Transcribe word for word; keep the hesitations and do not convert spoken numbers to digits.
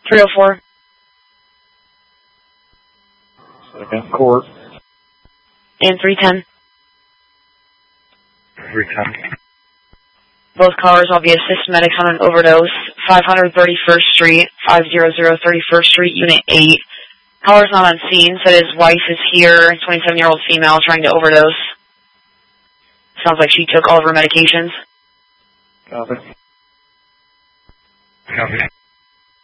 three oh four. Second court. And three ten. three ten. Both callers will be assist medics on an overdose. five thirty-first Street, five hundred thirty-first Street, Unit eight. Caller's not on scene, said his wife is here, twenty-seven-year-old female trying to overdose. Sounds like she took all of her medications. Copy. Copy.